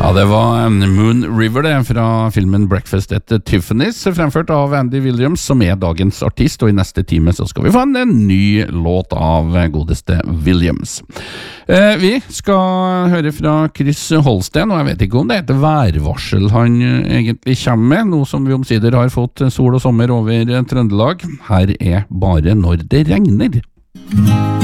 Ja, det var Moon River det, fra filmen Breakfast at Tiffany's, fremført av Andy Williams, som dagens artist, og i neste time så skal vi få en ny låt av godeste Williams. Vi skal høre fra Chris Holsten, og jeg vet ikke om det et værvarsel han egentlig kommer med, nå som vi omsider har fått sol og sommer over Trøndelag. Her bare når det regner.